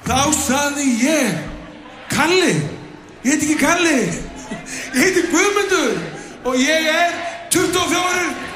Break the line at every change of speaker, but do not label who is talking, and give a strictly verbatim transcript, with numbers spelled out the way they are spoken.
Þá sagði ég, Kalli, ég heiti ekki Kalli, ég heiti Guðmundur og ég er tuttugu og fjórir